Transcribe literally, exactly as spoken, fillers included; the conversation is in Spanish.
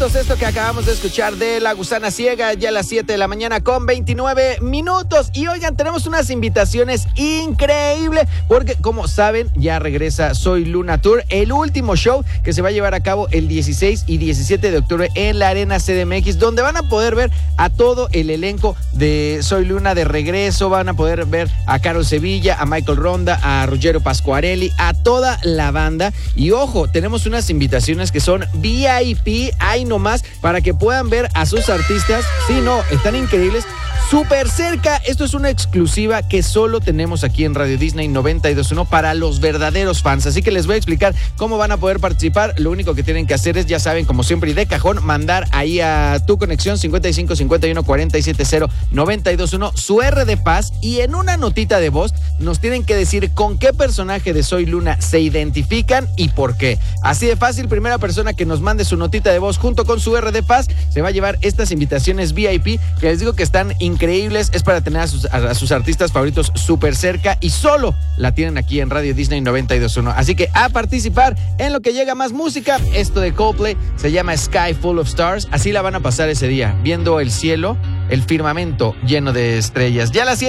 Esto que acabamos de escuchar de La Gusana Ciega, ya a las siete de la mañana con veintinueve minutos. Y oigan, tenemos unas invitaciones increíbles porque, como saben, ya regresa Soy Luna Tour, el último show que se va a llevar a cabo el dieciséis y diecisiete de octubre en la Arena C D M X, donde van a poder ver a todo el elenco de Soy Luna de regreso. Van a poder ver a Carol Sevilla, a Michael Ronda, a Ruggero Pasquarelli, a toda la banda. Y ojo, tenemos unas invitaciones que son V I P, hay nomás, para que puedan ver a sus artistas. Sí, no, están increíbles, súper cerca. Esto es una exclusiva que solo tenemos aquí en Radio Disney noventa y dos punto uno para los verdaderos fans. Así que les voy a explicar cómo van a poder participar. Lo único que tienen que hacer es, ya saben, como siempre y de cajón, mandar ahí a tu conexión cincuenta y cinco cincuenta y uno cuarenta y siete cero noventa y dos punto uno su R de paz, y en una notita de voz nos tienen que decir con qué personaje de Soy Luna se identifican y por qué. Así de fácil, primera persona que nos mande su notita de voz junto con su R de paz se va a llevar estas invitaciones V I P, que les digo que están increíbles. Es para tener a sus, a sus artistas favoritos súper cerca y solo la tienen aquí en Radio Disney noventa y dos punto uno. Así que a participar en lo que llega más música. Esto de Coldplay se llama Sky Full of Stars. Así la van a pasar ese día, viendo el cielo, el firmamento lleno de estrellas. Ya a las siete